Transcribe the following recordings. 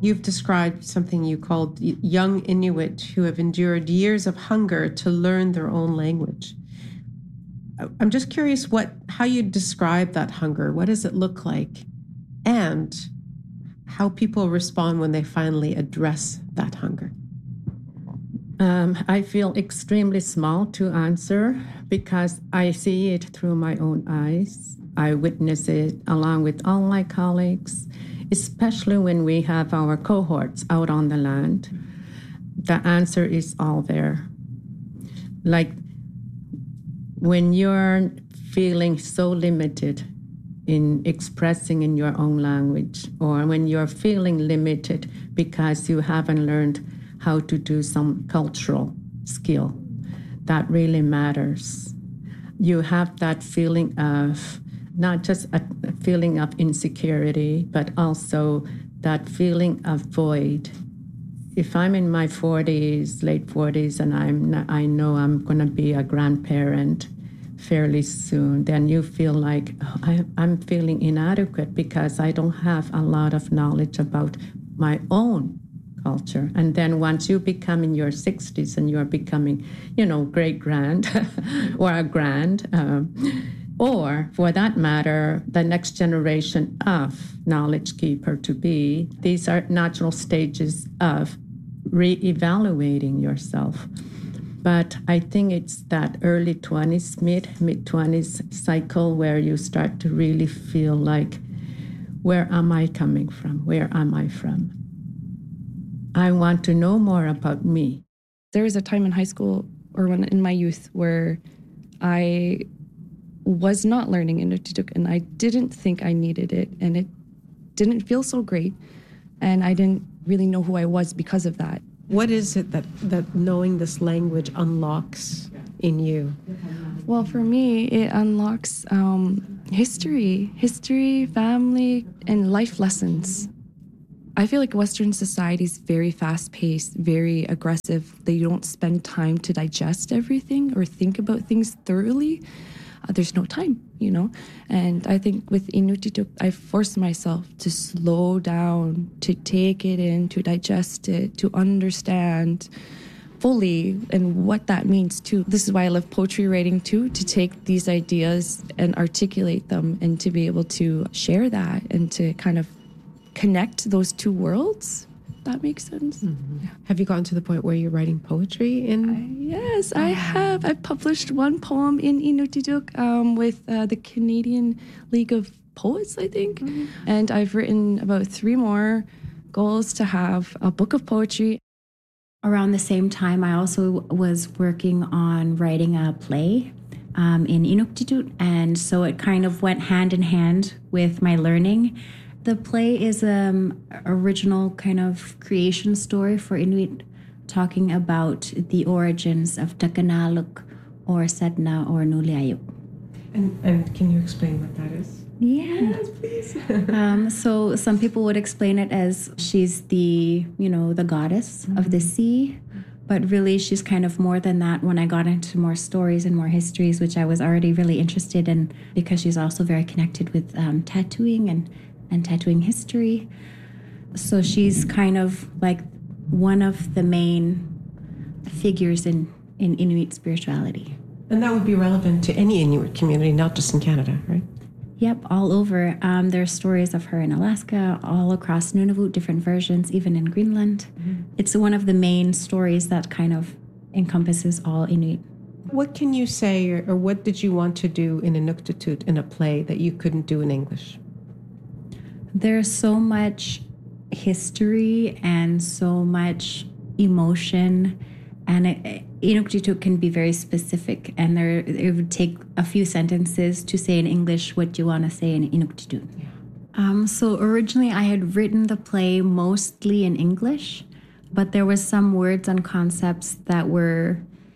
You've described something you called young Inuit who have endured years of hunger to learn their own language. I'm just curious how you describe that hunger. What does it look like? And how people respond when they finally address that hunger. I feel extremely small to answer because I see it through my own eyes. I witness it along with all my colleagues, especially when we have our cohorts out on the land. The answer is all there. Like when you're feeling so limited in expressing in your own language, or when you're feeling limited because you haven't learned how to do some cultural skill, that really matters. You have that feeling of not just a feeling of insecurity, but also that feeling of void. If I'm in my 40s, late 40s, and I know I'm going to be a grandparent fairly soon, then you feel like I'm feeling inadequate because I don't have a lot of knowledge about my own culture. And then once you become in your 60s and you're becoming, great-grand or a grand, or for that matter, the next generation of knowledge keeper to be, these are natural stages of re-evaluating yourself. But I think it's that early 20s, mid-20s cycle where you start to really feel like, where am I coming from? Where am I from? I want to know more about me. There was a time in high school or in my youth where I was not learning Inuktitut, and I didn't think I needed it, and it didn't feel so great, and I didn't really know who I was because of that. What is it that knowing this language unlocks in you? Well, for me, it unlocks history, family, and life lessons. I feel like Western society is very fast-paced, very aggressive. They don't spend time to digest everything or think about things thoroughly. There's no time, And I think with Inuktitut, I forced myself to slow down, to take it in, to digest it, to understand fully and what that means too. This is why I love poetry writing too, to take these ideas and articulate them and to be able to share that and to kind of connect those two worlds. That makes sense. Mm-hmm. Yeah. Have you gotten to the point where you're writing poetry Yes, I have. I've published one poem in Inuktitut with the Canadian League of Poets, I think. Mm-hmm. And I've written about 3 more goals to have a book of poetry. Around the same time, I also was working on writing a play in Inuktitut. And so it kind of went hand in hand with my learning. The play is an original kind of creation story for Inuit, talking about the origins of Takanaluk or Sedna or Nuliayuk. And can you explain what that is? Yes, please. So some people would explain it as she's the goddess of the sea, but really she's kind of more than that. When I got into more stories and more histories, which I was already really interested in, because she's also very connected with tattooing and tattooing history. So she's kind of like one of the main figures in Inuit spirituality. And that would be relevant to any Inuit community, not just in Canada, right? Yep, all over. There are stories of her in Alaska, all across Nunavut, different versions, even in Greenland. Mm-hmm. It's one of the main stories that kind of encompasses all Inuit. What can you say, or what did you want to do in Inuktitut in a play that you couldn't do in English? There's so much history and so much emotion, and Inuktitut can be very specific, and it would take a few sentences to say in English what you want to say in Inuktitut. Yeah. So originally I had written the play mostly in English, but there was some words and concepts that were,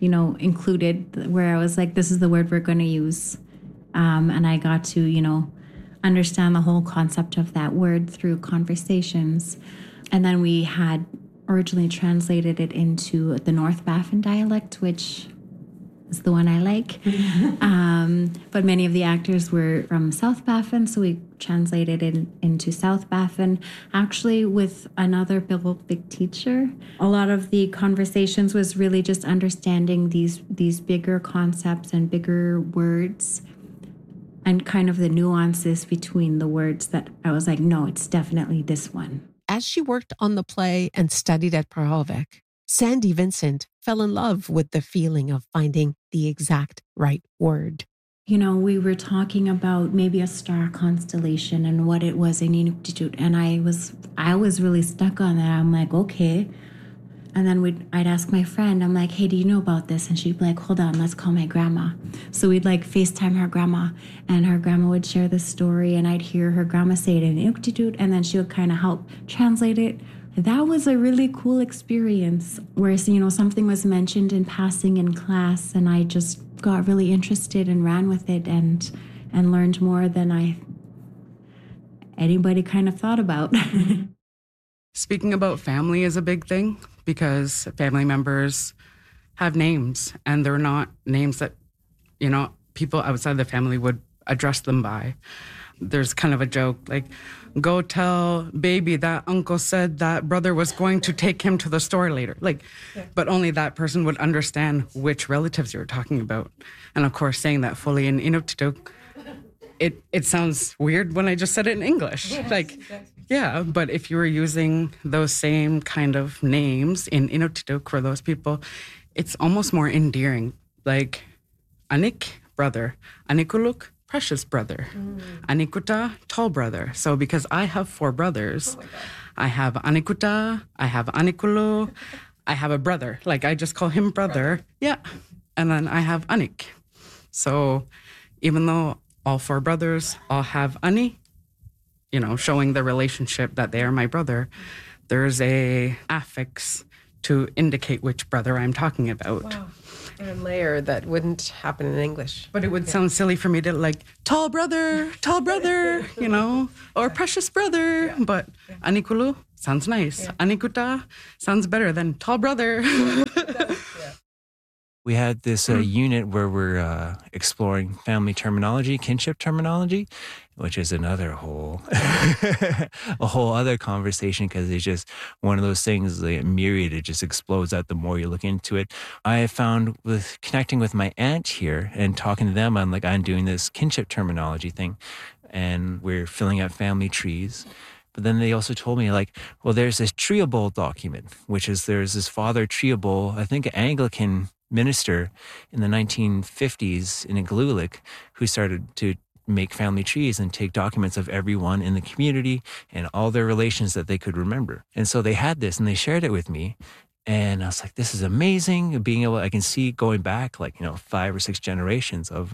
included where I was like, this is the word we're going to use. And I got to, understand the whole concept of that word through conversations. And then we had originally translated it into the North Baffin dialect, which is the one I like. But many of the actors were from South Baffin, so we translated into South Baffin, actually with another Biblic teacher. A lot of the conversations was really just understanding these bigger concepts and bigger words and kind of the nuances between the words that I was like, no, it's definitely this one. As she worked on the play and studied at Prahova, Sandy Vincent fell in love with the feeling of finding the exact right word. You know, we were talking about maybe a star constellation and what it was in Inuktitut, and I was really stuck on that. I'm like, okay. And then I'd ask my friend, I'm like, hey, do you know about this? And she'd be like, hold on, let's call my grandma. So we'd like FaceTime her grandma, and her grandma would share the story, and I'd hear her grandma say it in Inuktitut, and then she would kind of help translate it. That was a really cool experience where, you know, something was mentioned in passing in class, and I just got really interested and ran with it and learned more than anybody kind of thought about. Speaking about family is a big thing because family members have names, and they're not names that, you know, people outside the family would address them by. There's kind of a joke like, go tell baby that uncle said that brother was going to take him to the store later. But only that person would understand which relatives you were talking about. And of course, saying that fully in Inuktitut, it sounds weird when I just said it in English. Yeah, but if you were using those same kind of names in Inuktitut for those people, it's almost more endearing. Like, Anik, brother. Anikuluk, precious brother. Anikuta, tall brother. So because I have 4 brothers, I have Anikuta, I have Anikulu, I have a brother. Like, I just call him brother. Yeah. And then I have Anik. So even though all 4 brothers all have Ani, you know, showing the relationship that they are my brother, there's a affix to indicate which brother I'm talking about. Wow. And a layer that wouldn't happen in English. But it would sound silly for me to like, tall brother, you know, or precious brother. Yeah. But Anikulu sounds nice. Yeah. Anikuta sounds better than tall brother. We had this unit where we're exploring family terminology, kinship terminology, which is another whole, a whole other conversation because it's just one of those things, like myriad, it just explodes out the more you look into it. I have found with connecting with my aunt here and talking to them, I'm doing this kinship terminology thing, and we're filling out family trees. But then they also told me, well, there's this Treable document, which is there's this Father Treable, I think an Anglican minister in the 1950s in Igloolik, who started to make family trees and take documents of everyone in the community and all their relations that they could remember. And so they had this and they shared it with me. And I was like, this is amazing. Being able, I can see going back 5 or 6 generations of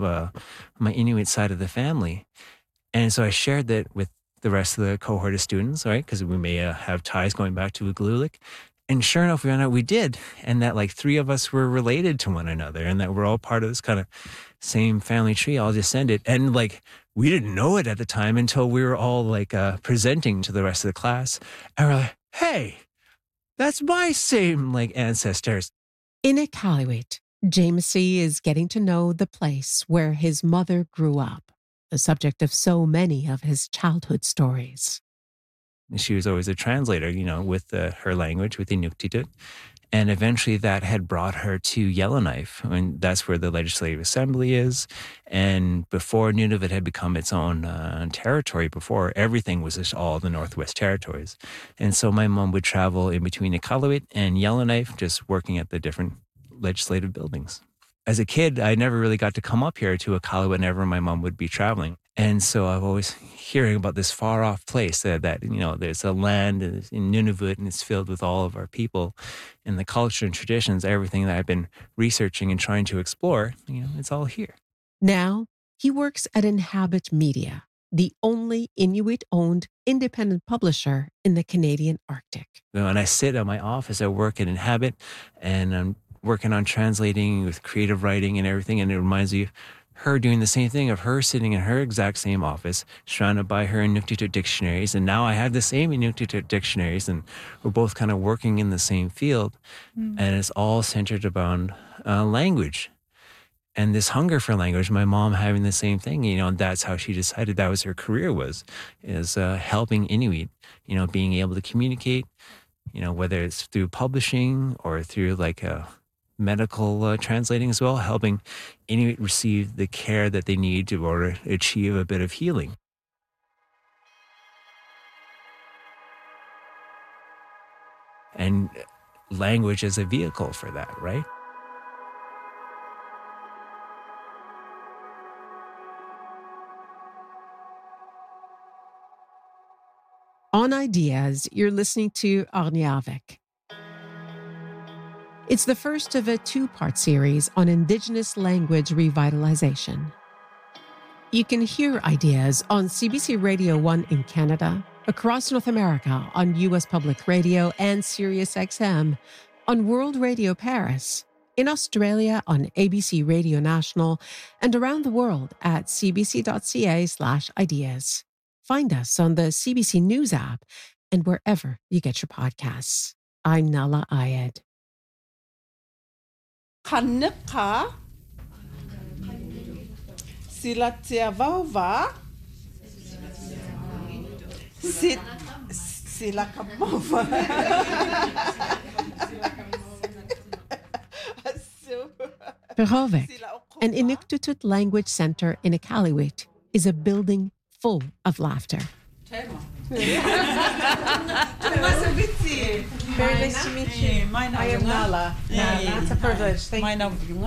my Inuit side of the family. And so I shared that with the rest of the cohort of students, right? Because we may have ties going back to Igloolik. And sure enough, we found out we did. And that 3 of us were related to one another and that we're all part of this kind of same family tree, all descended. And we didn't know it at the time until we were all presenting to the rest of the class. And we're like, hey, that's my same ancestors. In Iqaluit, Jamesy is getting to know the place where his mother grew up, the subject of so many of his childhood stories. She was always a translator, with her language, with Inuktitut. And eventually that had brought her to Yellowknife. And that's where the Legislative Assembly is. And before Nunavut had become its own territory, before everything was just all the Northwest Territories. And so my mom would travel in between Iqaluit and Yellowknife, just working at the different legislative buildings. As a kid, I never really got to come up here to Iqaluit whenever my mom would be traveling. And so I've always hearing about this far off place that there's a land in Nunavut and it's filled with all of our people and the culture and traditions, everything that I've been researching and trying to explore, it's all here. Now he works at Inhabit Media, the only Inuit-owned independent publisher in the Canadian Arctic. When I sit at my office, I work at Inhabit and I'm working on translating with creative writing and everything. And it reminds me of her doing the same thing, of her sitting in her exact same office, surrounded by her Inuktitut dictionaries. And now I have the same Inuktitut dictionaries and we're both kind of working in the same field. And it's all centered around language. And this hunger for language, my mom having the same thing, and that's how she decided that was her career is helping Inuit, being able to communicate, whether it's through publishing or through like medical translating as well, helping Inuit receive the care that they need to order to achieve a bit of healing. And language is a vehicle for that, right? On Ideas, you're listening to Orniavik. It's the first of a two-part series on Indigenous language revitalization. You can hear Ideas on CBC Radio 1 in Canada, across North America on US Public Radio and Sirius XM, on World Radio Paris, in Australia on ABC Radio National, and around the world at cbc.ca/ideas. Find us on the CBC News app and wherever you get your podcasts. I'm Nala Ayed. Kanipka Silatiavova Silakamova. Perovik, an Inuktitut language center in Iqaluit, is a building full of laughter. Very nice to meet you. I am Nala. It's a privilege. Thank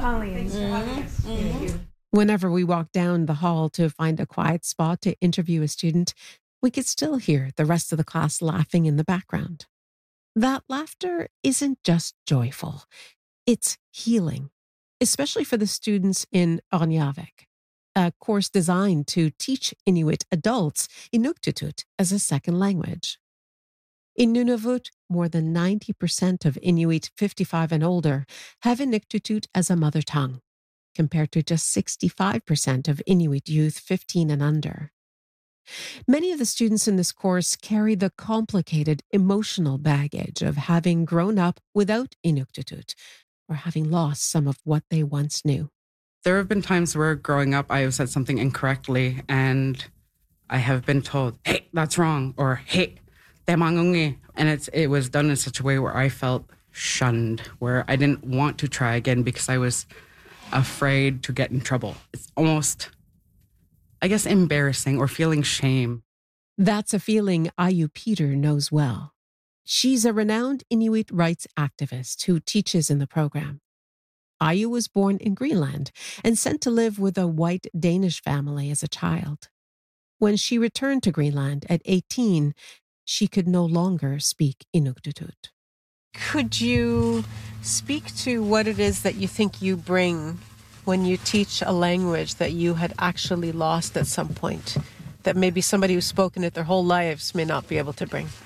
you. Whenever we walk down the hall to find a quiet spot to interview a student, we could still hear the rest of the class laughing in the background. That laughter isn't just joyful, it's healing, especially for the students in Orniavik, a course designed to teach Inuit adults Inuktitut as a second language. In Nunavut, more than 90% of Inuit 55 and older have Inuktitut as a mother tongue, compared to just 65% of Inuit youth 15 and under. Many of the students in this course carry the complicated emotional baggage of having grown up without Inuktitut or having lost some of what they once knew. There have been times where growing up I have said something incorrectly and I have been told, hey, that's wrong, or hey, temangungi. And it was done in such a way where I felt shunned, where I didn't want to try again because I was afraid to get in trouble. It's almost, I guess, embarrassing or feeling shame. That's a feeling Ayu Peter knows well. She's a renowned Inuit rights activist who teaches in the program. Ayu was born in Greenland and sent to live with a white Danish family as a child. When she returned to Greenland at 18, she could no longer speak Inuktitut. Could you speak to what it is that you think you bring when you teach a language that you had actually lost at some point, that maybe somebody who's spoken it their whole lives may not be able to bring?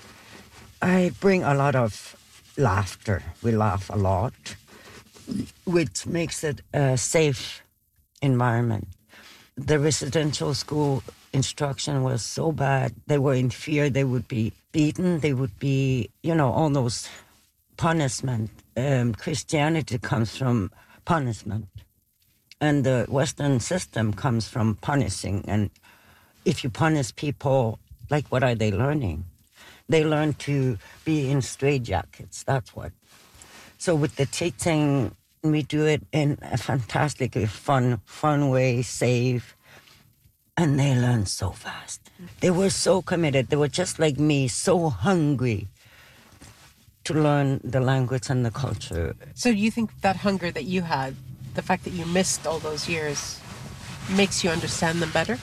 I bring a lot of laughter. We laugh a lot, which makes it a safe environment. The residential school instruction was so bad. They were in fear they would be beaten. They would be, all those punishment. Christianity comes from punishment. And the Western system comes from punishing. And if you punish people, like, what are they learning? They learn to be in straitjackets, that's what. So with the teaching, we do it in a fantastically fun way, safe. And they learn so fast. They were so committed. They were just like me, so hungry to learn the language and the culture. So you think that hunger that you had, the fact that you missed all those years, makes you understand them better?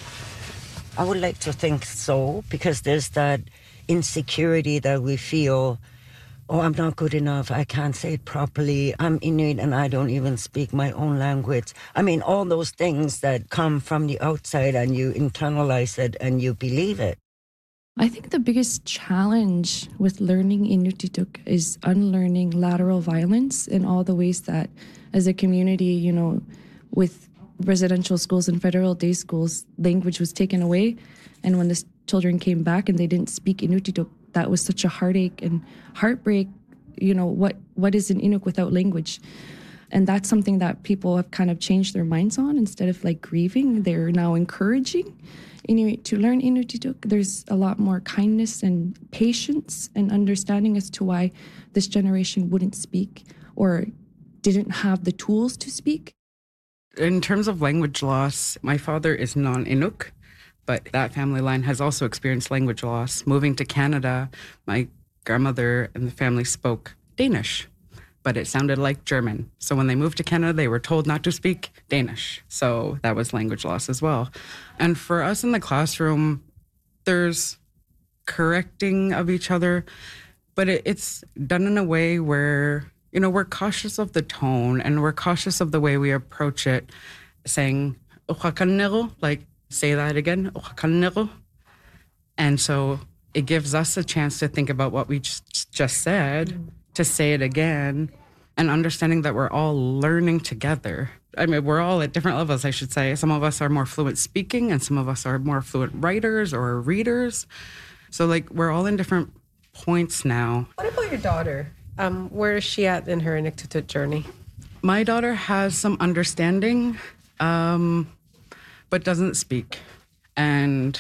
I would like to think so, because there's that insecurity that we feel, oh, I'm not good enough, I can't say it properly, I'm Inuit and I don't even speak my own language. I mean, all those things that come from the outside and you internalize it and you believe it. I think the biggest challenge with learning Inuktitut is unlearning lateral violence in all the ways that, as a community, with residential schools and federal day schools, language was taken away. And when the children came back and they didn't speak Inuktitut, that was such a heartache and heartbreak. What is an Inuk without language? And that's something that people have kind of changed their minds on. Instead of like grieving, they're now encouraging Inuit to learn Inuktitut. There's a lot more kindness and patience and understanding as to why this generation wouldn't speak or didn't have the tools to speak. In terms of language loss, my father is non-Inuk, but that family line has also experienced language loss. Moving to Canada, my grandmother and the family spoke Danish, but it sounded like German. So when they moved to Canada, they were told not to speak Danish. So that was language loss as well. And for us in the classroom, there's correcting of each other, but it's done in a way where, you know, we're cautious of the tone and we're cautious of the way we approach it, saying, like, say that again, and so it gives us a chance to think about what we just said, to say it again, and understanding that we're all learning together. I mean, we're all at different levels, I should say. Some of us are more fluent speaking and some of us are more fluent writers or readers. So, like, we're all in different points now. What about your daughter? Where is she at in her Inuktitut journey? My daughter has some understanding, but doesn't speak. And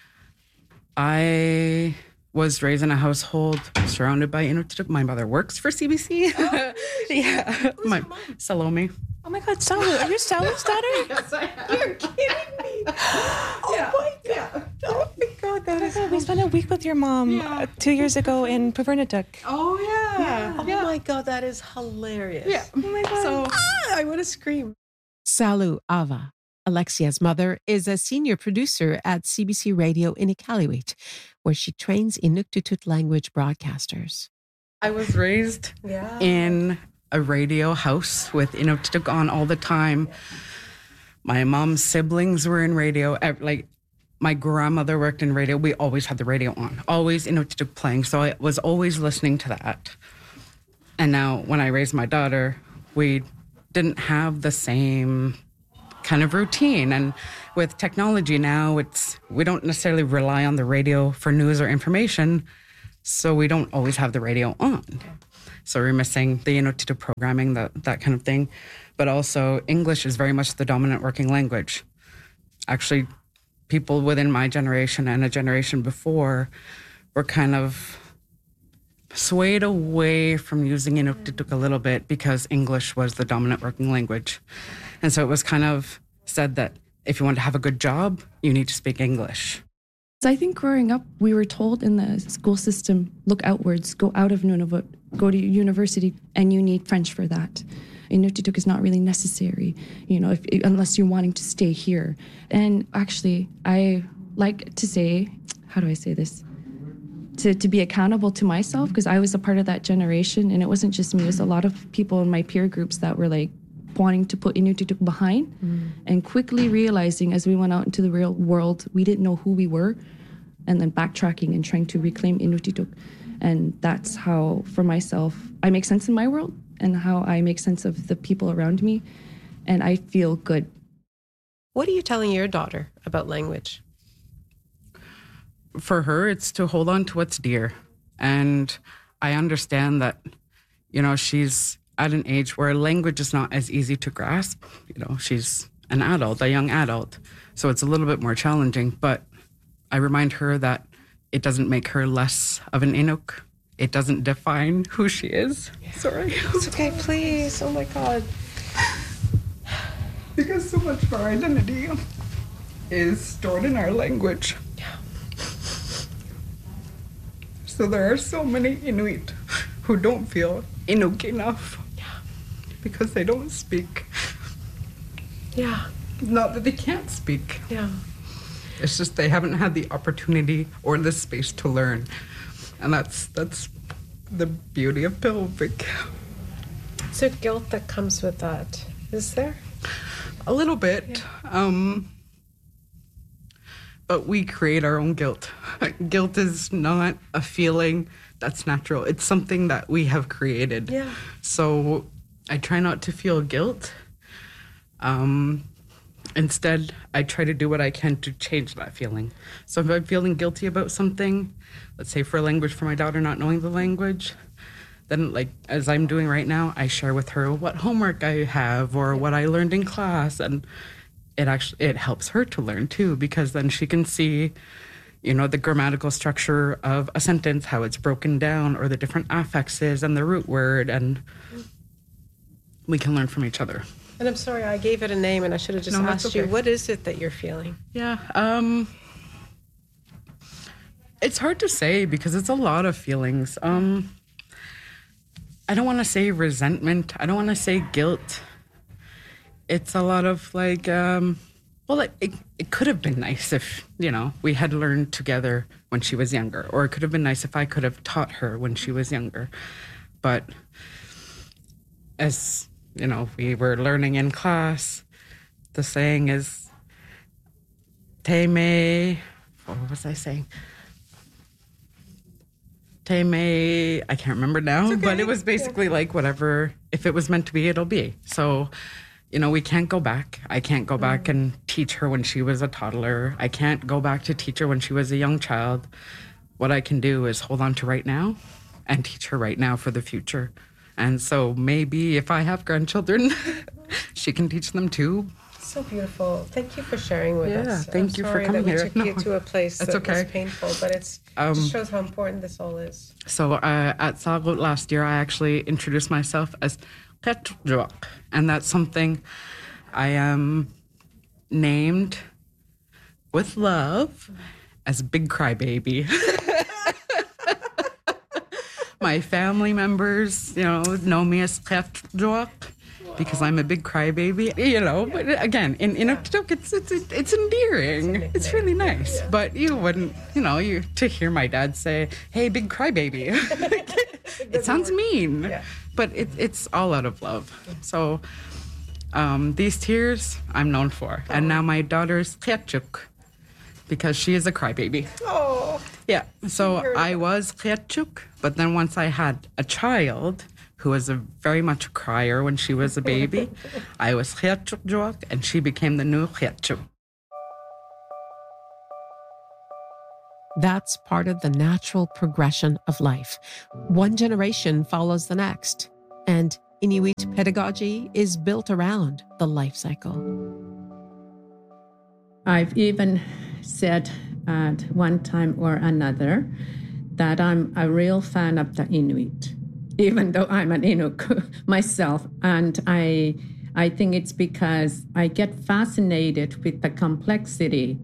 I was raised in a household surrounded by Inuktitut. My mother works for CBC. Oh, yeah. Who's your mom? Salome. Oh my God, Salu, are you Salu's daughter? Yes, I am. You're kidding me. Oh my God. Oh my God, that is... We spent a week with your mom 2 years ago in Pavernatuk. Oh, yeah. Oh my God, that is hilarious. Yeah. Oh my God. So I want to scream. Salu Ava, Alexia's mother, is a senior producer at CBC Radio in Iqaluit, where she trains Inuktitut language broadcasters. I was raised in a radio house with Inuktitut on all the time. My mom's siblings were in radio. Like, my grandmother worked in radio. We always had the radio on, always Inuktitut playing. So I was always listening to that. And now when I raised my daughter, we didn't have the same kind of routine. And with technology now, we don't necessarily rely on the radio for news or information. So we don't always have the radio on. So we're missing the Inuktitut programming, that kind of thing. But also English is very much the dominant working language. Actually, people within my generation and a generation before were kind of swayed away from using Inuktitut a little bit because English was the dominant working language. And so it was kind of said that if you want to have a good job, you need to speak English. I think growing up, we were told in the school system, look outwards, go out of Nunavut, go to university, and you need French for that. Inuktitut is not really necessary, you know, unless you're wanting to stay here. And actually, I like to say, how do I say this? To be accountable to myself, because I was a part of that generation, and it wasn't just me, it was a lot of people in my peer groups that were like wanting to put Inuktitut behind, and quickly realizing as we went out into the real world, we didn't know who we were, and then backtracking and trying to reclaim Inuktitut. And that's how, for myself, I make sense in my world and how I make sense of the people around me, and I feel good. What are you telling your daughter about language? For her, it's to hold on to what's dear. And I understand that, you know, she's at an age where language is not as easy to grasp. You know, she's an adult, a young adult. So it's a little bit more challenging. But I remind her that it doesn't make her less of an Inuk. It doesn't define who she is. Yeah. Sorry. It's okay, please. Oh my God. Because so much of our identity is stored in our language. Yeah. So there are so many Inuit who don't feel Inuk enough. Yeah. Because they don't speak. Yeah. Not that they can't speak. Yeah. It's just they haven't had the opportunity or the space to learn. And that's the beauty of Pilvik. Is there guilt that comes with that? Is there? A little bit. Yeah. But we create our own guilt. Guilt is not a feeling that's natural. It's something that we have created. Yeah. So I try not to feel guilt. Instead, I try to do what I can to change that feeling. So if I'm feeling guilty about something, let's say for a language, for my daughter not knowing the language, then like as I'm doing right now, I share with her what homework I have or what I learned in class, and it helps her to learn too, because then she can see, you know, the grammatical structure of a sentence, how it's broken down, or the different affixes and the root word, and we can learn from each other. And I'm sorry, I gave it a name, and I should have just asked you, what is it that you're feeling? Yeah, it's hard to say because it's a lot of feelings. I don't want to say resentment. I don't want to say guilt. It's a lot of like, well, it could have been nice if, you know, we had learned together when she was younger, or it could have been nice if I could have taught her when she was younger. But as, you know, we were learning in class, the saying is, te me, what was I saying? Te me, I can't remember now, okay. But it was basically like whatever, if it was meant to be, it'll be. So, you know, we can't go back. I can't go back and teach her when she was a toddler. I can't go back to teach her when she was a young child. What I can do is hold on to right now and teach her right now for the future. And so maybe if I have grandchildren, she can teach them too. So beautiful. Thank you for sharing with us. Yeah, thank you for coming here. Sorry that we took you to a place that was painful, but it just shows how important this all is. So at Saarloot last year, I actually introduced myself as Qetrjuaq, and that's something I am named with love as Big Crybaby. My family members, you know me as Qetrjuaq because I'm a big crybaby, you know. But again, in Inuktitut, it's endearing. It's really nice. Yeah. But you wouldn't, you know, to hear my dad say, "Hey, big crybaby," it sounds mean. Yeah. But it's all out of love. So these tears I'm known for, and now my daughter's Qetrjuaq because she is a crybaby. Oh. Yeah. So I was Qetrjuaq, but then once I had a child who was very much a crier when she was a baby, I was Qetrjuaq, and she became the new Qetrjuaq. That's part of the natural progression of life. One generation follows the next, and Inuit pedagogy is built around the life cycle. I've even said at one time or another that I'm a real fan of the Inuit, even though I'm an Inuk myself. And I think it's because I get fascinated with the complexity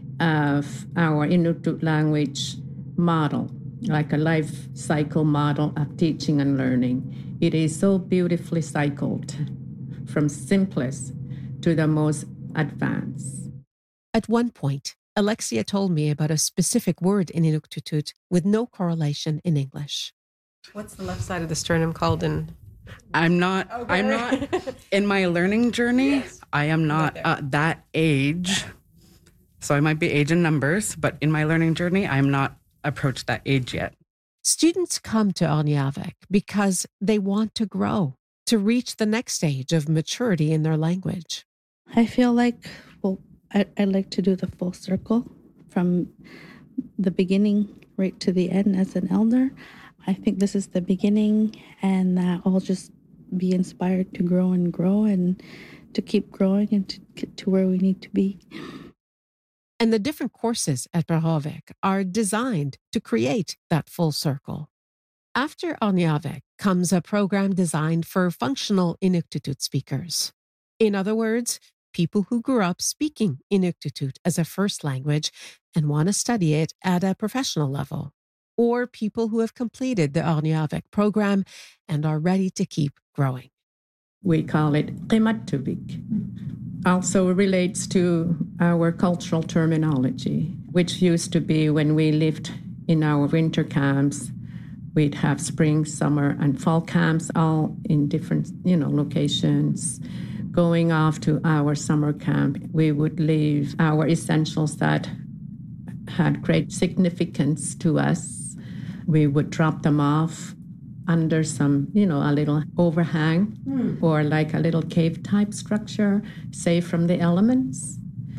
of our Inuktitut language model, like a life cycle model of teaching and learning. It is so beautifully cycled from simplest to the most advanced. At one point, Alexia told me about a specific word in Inuktitut with no correlation in English. What's the left side of the sternum called in? I'm not in my learning journey. Yes. I am not that age. So I might be age in numbers, but in my learning journey, I am not approached that age yet. Students come to Orniavik because they want to grow, to reach the next stage of maturity in their language. I feel like, I like to do the full circle from the beginning right to the end as an elder. I think this is the beginning, and I'll just be inspired to grow and to keep growing and to get to where we need to be. And the different courses at Berhovik are designed to create that full circle. After Orniavik comes a program designed for functional Inuktitut speakers. In other words, people who grew up speaking Inuktitut as a first language and want to study it at a professional level, or people who have completed the Orniavik program and are ready to keep growing. We call it Qimattuvik. Also relates to our cultural terminology, which used to be when we lived in our winter camps. We'd have spring, summer, and fall camps, all in different, locations. Going off to our summer camp, we would leave our essentials that had great significance to us. We would drop them off under some, a little overhang or like a little cave-type structure, safe from the elements,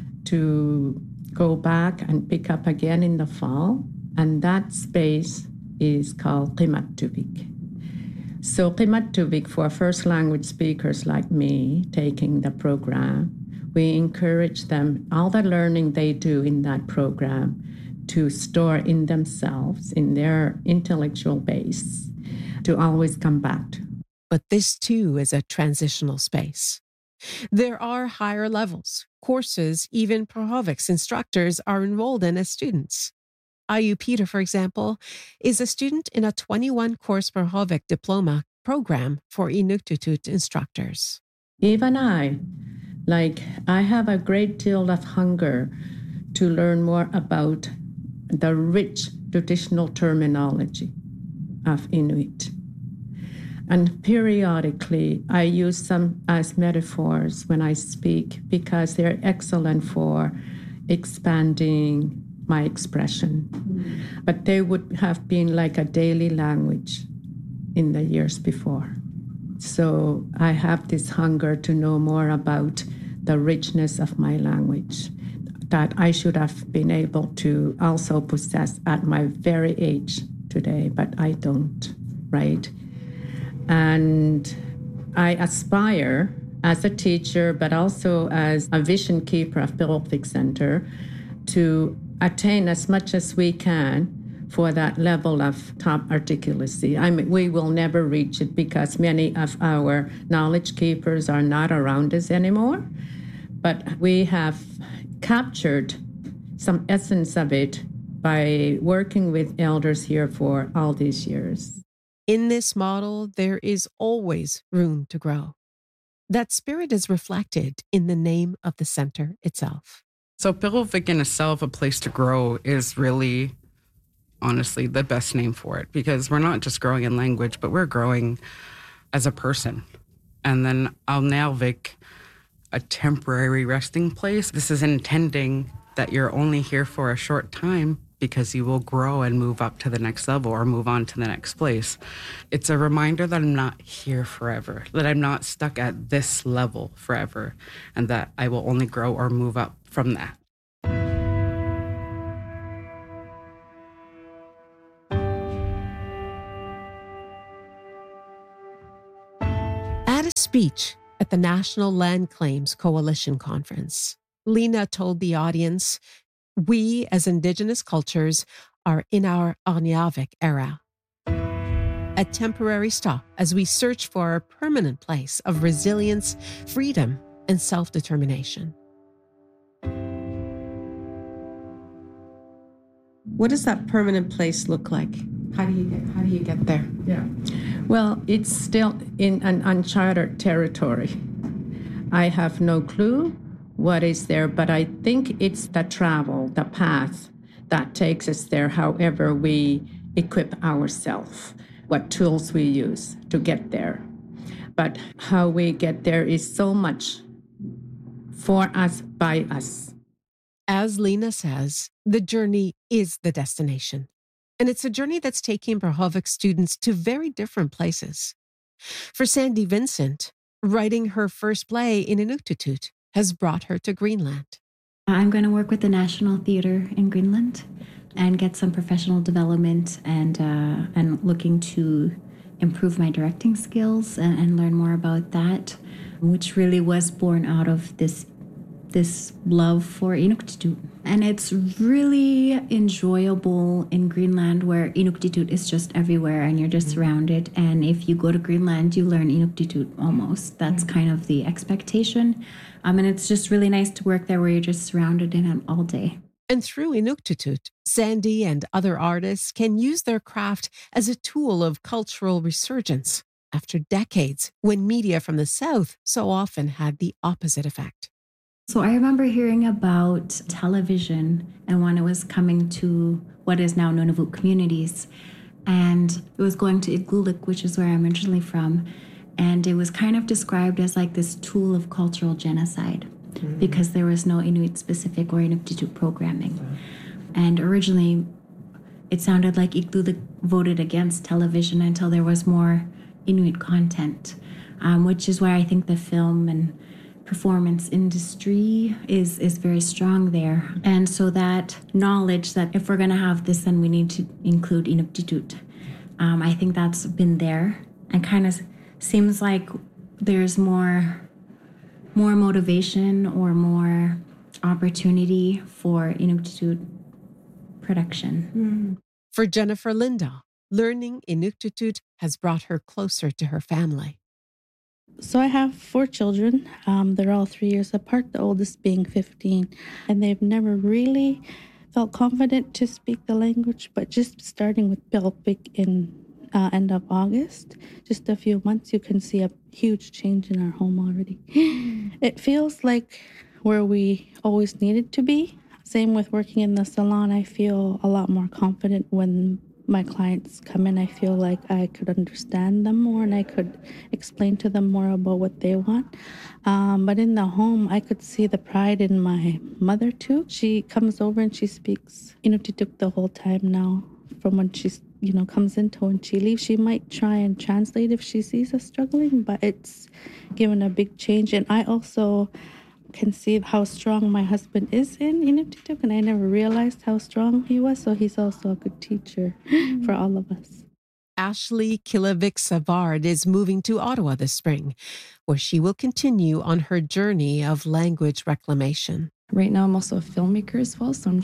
to go back and pick up again in the fall. And that space is called Qimattuvik. So Qimatuvik, for first language speakers like me taking the program, we encourage them, all the learning they do in that program, to store in themselves, in their intellectual base, to always come back to. But this too is a transitional space. There are higher levels, courses even Prahova instructors are enrolled in as students. Ayu Peter, for example, is a student in a 21-course Prahova diploma program for Inuktitut instructors. Even I have a great deal of hunger to learn more about the rich traditional terminology of Inuit. And periodically, I use some as metaphors when I speak because they're excellent for expanding my expression. But they would have been like a daily language in the years before. So I have this hunger to know more about the richness of my language that I should have been able to also possess at my very age today, but I don't, right? And I aspire as a teacher, but also as a vision keeper of Biroqvik Center, to attain as much as we can for that level of top articulacy. I mean, we will never reach it because many of our knowledge keepers are not around us anymore, but we have captured some essence of it by working with elders here for all these years. In this model, there is always room to grow. That spirit is reflected in the name of the center itself. So Biroqvik in itself, a place to grow, is really, honestly, the best name for it, because we're not just growing in language, but we're growing as a person. And then Alnalvik, a temporary resting place. This is intending that you're only here for a short time because you will grow and move up to the next level or move on to the next place. It's a reminder that I'm not here forever, that I'm not stuck at this level forever, and that I will only grow or move up from that. At a speech at the National Land Claims Coalition Conference, Lena told the audience, "We as Indigenous cultures are in our Arniavik era. A temporary stop as we search for a permanent place of resilience, freedom, and self-determination." What does that permanent place look like? How do you get there? Yeah. Well, it's still in an uncharted territory. I have no clue what is there, but I think it's the travel, the path that takes us there, however we equip ourselves, what tools we use to get there. But how we get there is so much for us, by us. As Lena says, the journey is the destination. And it's a journey that's taking Prahova students to very different places. For Sandy Vincent, writing her first play in Inuktitut has brought her to Greenland. I'm going to work with the National Theatre in Greenland and get some professional development and looking to improve my directing skills and learn more about that, which really was born out of this love for Inuktitut. And it's really enjoyable in Greenland, where Inuktitut is just everywhere and you're just surrounded. And if you go to Greenland, you learn Inuktitut almost. That's kind of the expectation. And it's just really nice to work there where you're just surrounded in it all day. And through Inuktitut, Sandy and other artists can use their craft as a tool of cultural resurgence after decades when media from the South so often had the opposite effect. So I remember hearing about television and when it was coming to what is now Nunavut communities. And it was going to Igloolik, which is where I'm originally from. And it was kind of described as like this tool of cultural genocide because there was no Inuit-specific or Inuktitut programming. And originally, it sounded like Igloolik voted against television until there was more Inuit content, which is why I think the film and performance industry is very strong there. And so that knowledge that if we're going to have this, then we need to include Inuktitut. I think that's been there. and kind of seems like there's more motivation or more opportunity for Inuktitut production. For Jennifer Lindahl, learning Inuktitut has brought her closer to her family. So I have 4 children. They're all 3 years apart, the oldest being 15. And they've never really felt confident to speak the language, but just starting with Pelpik in end of August, just a few months, you can see a huge change in our home already. It feels like where we always needed to be. Same with working in the salon. I feel a lot more confident when my clients come in. I feel like I could understand them more and I could explain to them more about what they want. But in the home, I could see the pride in my mother too. She comes over and she speaks Inuktitut the whole time now. From when she's, comes in to when she leaves, she might try and translate if she sees us struggling, but it's given a big change. And I also can see how strong my husband is in Inuktitut, and I never realized how strong he was, so he's also a good teacher for all of us. Ashley Kilovic-Savard is moving to Ottawa this spring, where she will continue on her journey of language reclamation. Right now, I'm also a filmmaker as well, so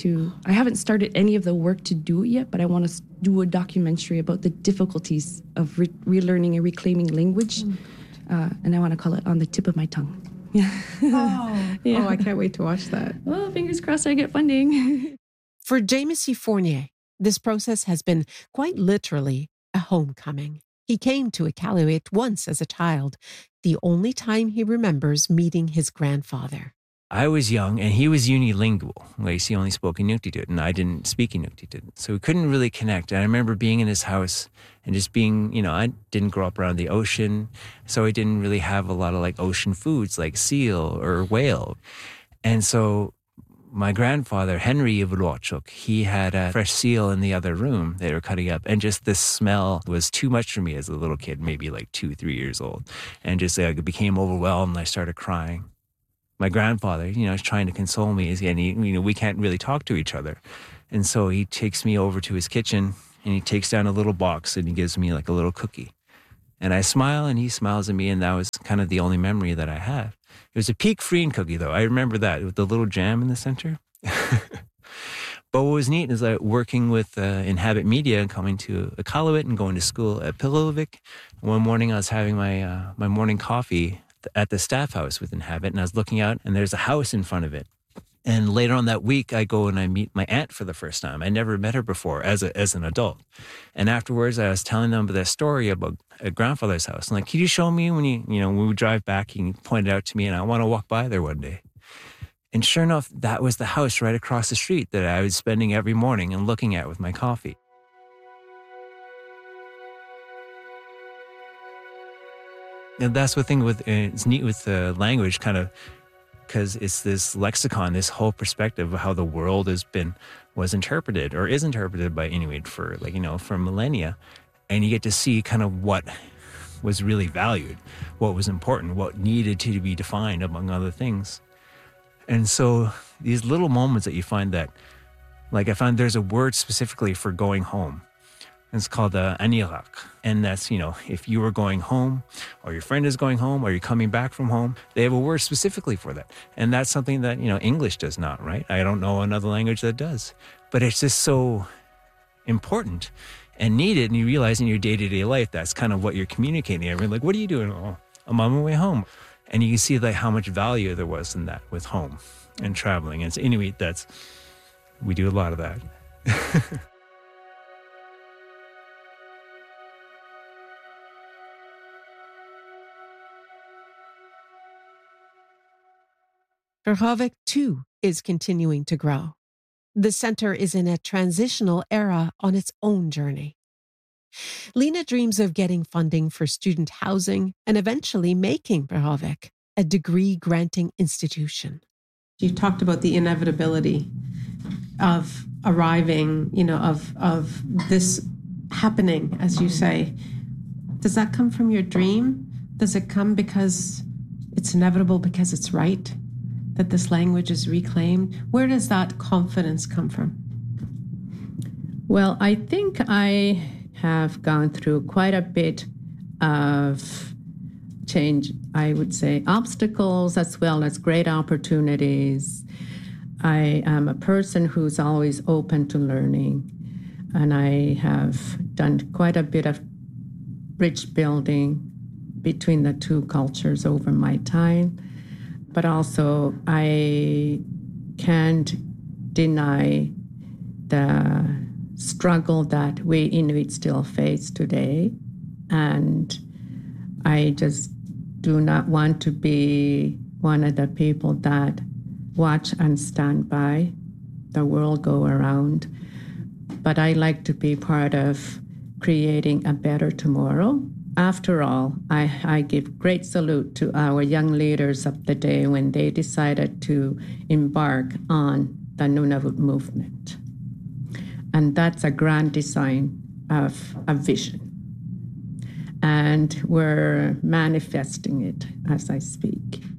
I haven't started any of the work to do it yet, but I want to do a documentary about the difficulties of relearning and reclaiming language, and I want to call it On the Tip of My Tongue. Yeah. Oh, I can't wait to watch that. Well, fingers crossed I get funding. For Jamesie Fournier, this process has been quite literally a homecoming. He came to Iqaluit once as a child, the only time he remembers meeting his grandfather. I was young and he was unilingual. Like, he only spoke Inuktitut and I didn't speak Inuktitut. So we couldn't really connect. And I remember being in his house and just being, I didn't grow up around the ocean. So I didn't really have a lot of like ocean foods like seal or whale. And so my grandfather, Henry Ivlochuk, he had a fresh seal in the other room they were cutting up. And just the smell was too much for me as a little kid, maybe like 2-3 years old. And just like, I became overwhelmed and I started crying. My grandfather, is trying to console me, and we can't really talk to each other. And so he takes me over to his kitchen and he takes down a little box and he gives me like a little cookie. And I smile and he smiles at me, and that was kind of the only memory that I have. It was a Peak Freen cookie though. I remember that with the little jam in the center. But what was neat is that working with Inhabit Media and coming to Iqaluit and going to school at Pilovic. One morning I was having my morning coffee at the staff house with Inhabit, and I was looking out and there's a house in front of it. And later on that week, I go and I meet my aunt for the first time. I never met her before as an adult. And afterwards, I was telling them that story about a grandfather's house. I'm like, can you show me when we drive back? You can point it out to me, and I want to walk by there one day. And sure enough, that was the house right across the street that I was spending every morning and looking at with my coffee. And that's the thing it's neat with the language, kind of, because it's this lexicon, this whole perspective of how the world was interpreted or is interpreted by Inuit for for millennia. And you get to see kind of what was really valued, what was important, what needed to be defined, among other things. And so these little moments that you find that, like I found there's a word specifically for going home. It's called Anirak. And that's, if you were going home or your friend is going home or you're coming back from home, they have a word specifically for that. And that's something that, English does not, right? I don't know another language that does. But it's just so important and needed. And you realize in your day-to-day life, that's kind of what you're communicating. Everyone's like, what are you doing? Oh, I'm on my way home. And you can see like how much value there was in that with home and traveling. And it's Inuit, we do a lot of that. Berghovik, too, is continuing to grow. The center is in a transitional era on its own journey. Lena dreams of getting funding for student housing and eventually making Berghovik a degree-granting institution. You talked about the inevitability of arriving, of this happening, as you say. Does that come from your dream? Does it come because it's inevitable, because it's right that this language is reclaimed? Where does that confidence come from? Well, I think I have gone through quite a bit of change, I would say, obstacles as well as great opportunities. I am a person who's always open to learning, and I have done quite a bit of bridge building between the two cultures over my time. But also, I can't deny the struggle that we Inuit still face today. And I just do not want to be one of the people that watch and stand by the world go around. But I like to be part of creating a better tomorrow. After all, I give great salute to our young leaders of the day when they decided to embark on the Nunavut movement. And that's a grand design of a vision. And we're manifesting it as I speak.